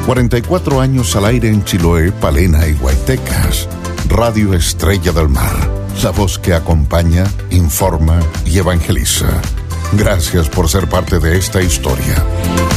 44 años al aire en Chiloé, Palena y Guaytecas. Radio Estrella del Mar, la voz que acompaña, informa y evangeliza. Gracias por ser parte de esta historia.